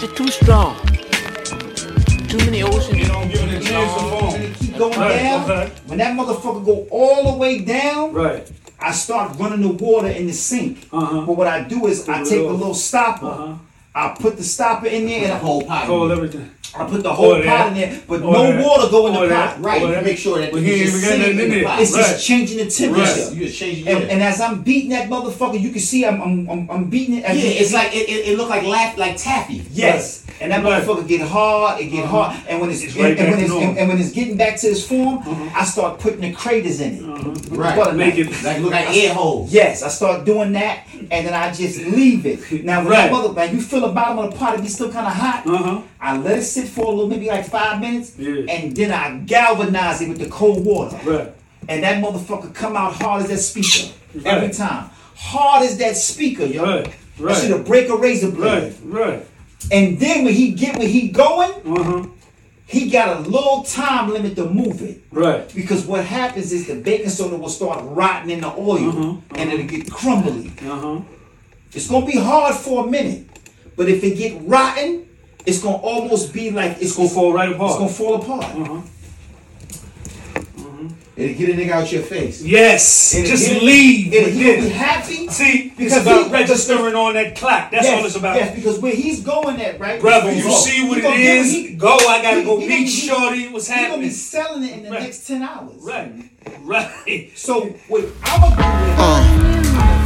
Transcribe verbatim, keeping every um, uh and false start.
It's too strong. Too many oceans. You don't give it a chance to form. And it keep going Right, down. okay. When that motherfucker go all the way down, Right. I start running the water in the sink. Uh-huh. But what I do is I Put it take a off. little stopper. Uh-huh. I put the stopper in there and The I, whole pot. Hold everything. I put the whole Or pot that. in there, but Or no that. water go in Or the that. pot. Right, Or you that. make sure that But it's he ain't just even got sitting nothing in in the there. pot. It's Right. just changing the temperature. Yes, you just changing And, it. and as I'm beating that motherfucker, you can see I'm I'm I'm, I'm beating it. Yeah, it's like it, it, it look like laugh like taffy. Yes, and that Right. motherfucker get hard, it get Uh-huh. hard, and when it's, It's and, right and when back it's to and, normal. and when it's getting back to its form, Uh-huh. I start putting the craters in it. with the Right. butter Make knife. it Like look like air holes. Yes, I start doing that, and then I just leave it. Now when Right. that mother, man, you feel the bottom of the pot, it be still kind of hot. Uh-huh. I let it sit for a little, maybe like five minutes, Yeah. and then I galvanize it with the cold water. Right. And that motherfucker come out hard as that speaker Right. every time. Hard as that speaker, yo. Right. I should Right. have break a razor blade. Right. Right. And then when he get where he going, Uh-huh. he got a little time limit to move it. Right. Because what happens is the baking soda will start rotting in the oil, Uh-huh. and it'll get crumbly. Uh-huh. It's gonna be hard for a minute, but if it get rotten, it's gonna almost be like it's, It's gonna fall right apart. It's gonna fall apart. Uh-huh. It'll get a nigga out your face. Yes. It'll Just get- leave. it'll- with He'll be this. happy. See, Because it's about he- registering on that clock. That's yes, all it's about. Yes, because where he's going at, right? Brother, He's you gonna- see what he it gonna get- is? he- Go, I gotta he- go he meet gonna be- Shorty. What's He's gonna be happening? selling it in the Right. next ten hours. Right. Right. So what I'm gonna do is I'm gonna